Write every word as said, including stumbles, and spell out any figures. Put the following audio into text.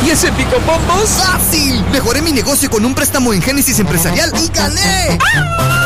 ¿Y ese picopompos? ¡Fácil! Mejoré mi negocio con un préstamo en Génesis Empresarial y gané.